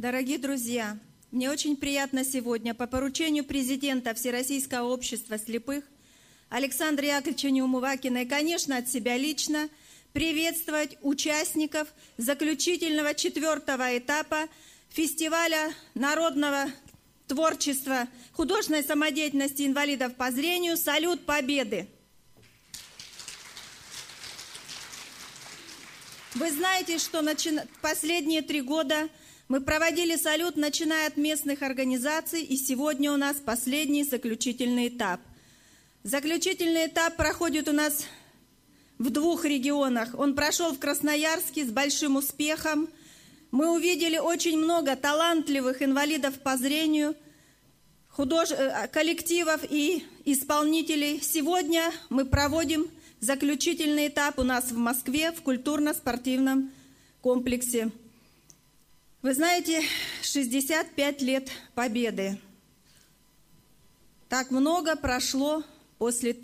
Дорогие друзья, мне очень приятно сегодня по поручению президента Всероссийского общества слепых Александра Яковлевича Неумывакина и, конечно, от себя лично приветствовать участников заключительного 4-го этапа фестиваля народного творчества, художественной самодеятельности инвалидов по зрению «Салют Победы». Вы знаете, что последние 3 года мы проводили салют, начиная от местных организаций, и сегодня у нас последний заключительный этап. Заключительный этап проходит у нас в 2 регионах. Он прошел в Красноярске с большим успехом. Мы увидели очень много талантливых инвалидов по зрению, коллективов и исполнителей. Сегодня мы проводим заключительный этап у нас в Москве в культурно-спортивном комплексе. Вы знаете, 65 лет Победы. Так много прошло после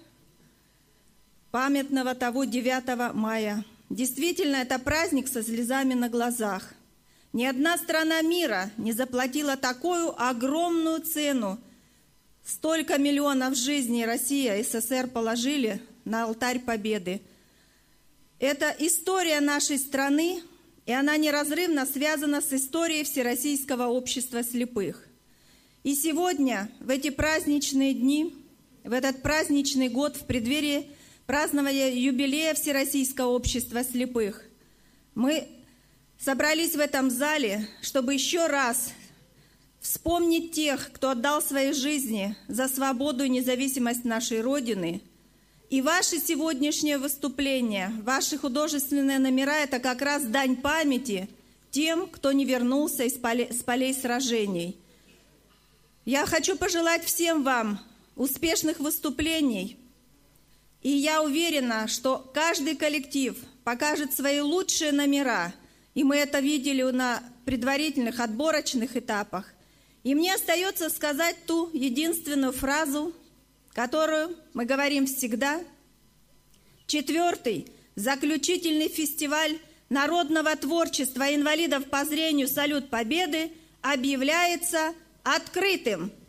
памятного того 9 мая. Действительно, это праздник со слезами на глазах. Ни одна страна мира не заплатила такую огромную цену. Столько миллионов жизней Россия и СССР положили на алтарь Победы. Это история нашей страны, и она неразрывно связана с историей Всероссийского общества слепых. И сегодня, в эти праздничные дни, в этот праздничный год, в преддверии празднования юбилея Всероссийского общества слепых, мы собрались в этом зале, чтобы еще раз вспомнить тех, кто отдал свои жизни за свободу и независимость нашей Родины. И ваши сегодняшние выступления, ваши художественные номера – это как раз дань памяти тем, кто не вернулся с полей сражений. Я хочу пожелать всем вам успешных выступлений. И я уверена, что каждый коллектив покажет свои лучшие номера. И мы это видели на предварительных отборочных этапах. И мне остается сказать ту единственную фразу, которую мы говорим всегда. 4-й заключительный фестиваль народного творчества инвалидов по зрению «Салют Победы» объявляется открытым.